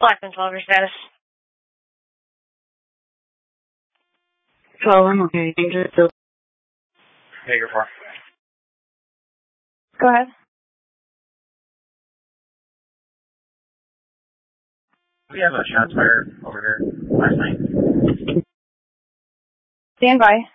Blackman 12, your status. 12, I'm okay. Danger still. Hager 4. Go ahead. We have a shots fired over here last night. Stand by.